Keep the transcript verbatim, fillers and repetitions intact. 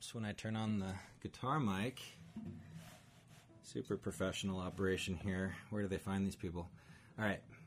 helps when I turn on the guitar mic. Super professional operation here. Where do they find these people? All right.